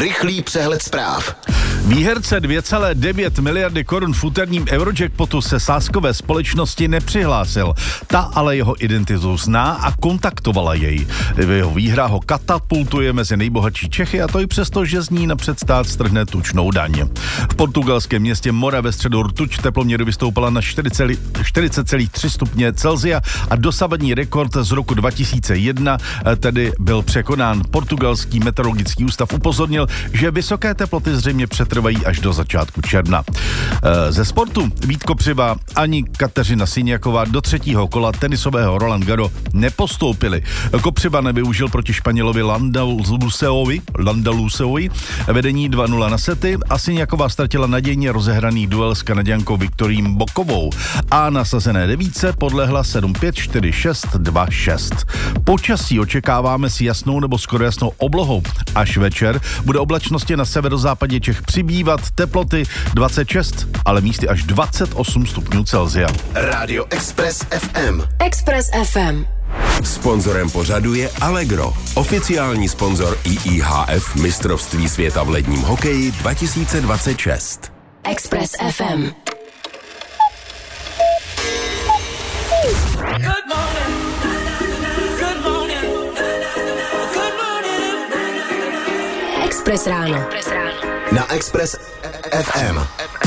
Rychlý přehled zpráv. Výherce 2,9 miliardy korun v úterním Eurojackpotu se sázkové společnosti nepřihlásil. Ta ale jeho identitu zná a kontaktovala jej. Jeho výhra ho katapultuje mezi nejbohatší Čechy, a to i přesto, že z ní napřed stát strhne tučnou daň. V portugalském městě Mora ve středu rtuť teploměru vystoupala na 40,3 stupně Celsia a dosavadní rekord z roku 2001 tedy byl překonán. Portugalský meteorologický ústav upozornil, že vysoké teploty zřejmě přetrvají až do začátku června. Ze sportu Vít Kopřiva ani Kateřina Syniaková do třetího kola tenisového Roland Garros nepostoupili. Kopřiva nevyužil proti Španělovi Landaluseovi vedení 2-0 na sety a Syniaková ztratila nadějně rozehraný duel s Kanaďankou Viktorií Bokovou a na sazené devíce podlehla 7-5, 4-6, 2-6. Počasí očekáváme s jasnou nebo skoro jasnou oblohou. Až večer bude oblačnosti na severozápadě Čech přibývat, teploty 26, ale místy až 28 stupňů Celsia. Rádio Express FM. Express FM. Sponzorem pořadu je Allegro, oficiální sponzor IIHF mistrovství světa v ledním hokeji 2026. Express FM. Express ráno. Na Express FM.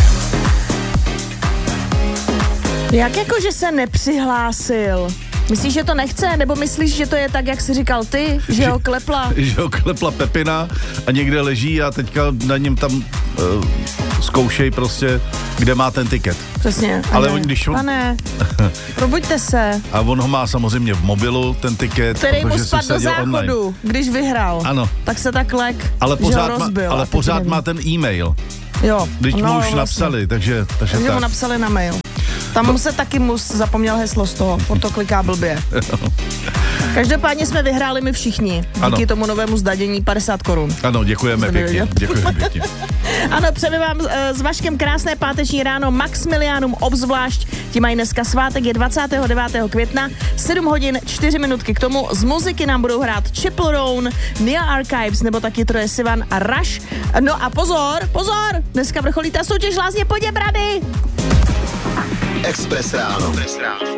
Jak jako, že se nepřihlásil? Myslíš, že to nechce? Nebo myslíš, že to je tak, jak jsi říkal ty? Že ho klepla? Že ho klepla Pepina a někde leží a teďka na něm tam zkoušej prostě, kde má ten tiket. Přesně. Ale když on... Pane, probuďte se. A on ho má samozřejmě v mobilu, ten tiket. Který mu spadl do záchodu, online. Když vyhrál. Ano. Tak se tak lek, ale pořád že ho rozbil. Ale pořád má ten e-mail. Jo. Když mu už vlastně napsali, takže tak. mu napsali na mail. Tam se taky zapomněl heslo z toho, proto kliká blbě. Každopádně jsme vyhráli my všichni. Díky tomu novému zdanění 50 korun. Ano, děkujeme pěkně. Děkujeme pěkně. Ano, přejeme vám s Vaškem krásné páteční ráno. Maximiliánům obzvlášť. Ti mají dneska svátek, je 29. května, 7 hodin 4 minutky k tomu. Z muziky nám budou hrát Chapel Roan, Nia Archives nebo taky Troye Sivan a Rush. No a pozor, dneska vrcholí ta soutěž Lázně Poděbrady. Express ráno.